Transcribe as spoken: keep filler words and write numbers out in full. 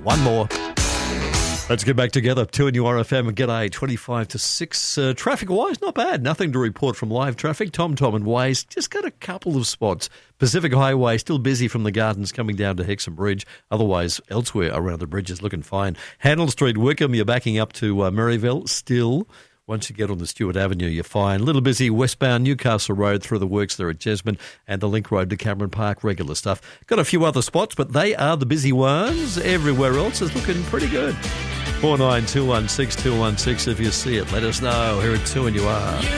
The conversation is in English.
One more. Let's get back together. Two and you R F M. G'day, twenty-five to six. Uh, traffic-wise, not bad. Nothing to report from live traffic. Tom Tom and Waze, just got a couple of spots. Pacific Highway, still busy from the Gardens coming down to Hexham Bridge. Otherwise, elsewhere around the bridge is looking fine. Handel Street, Wickham, you're backing up to uh, Maryville. Still, once you get on the Stewart Avenue, you're fine. A little busy westbound Newcastle Road through the works there at Jesmond and the Link Road to Cameron Park. Regular stuff. Got a few other spots, but they are the busy ones. Everywhere else is looking pretty good. four nine two one six two one six. If you see it, let us know. Here at two and you are.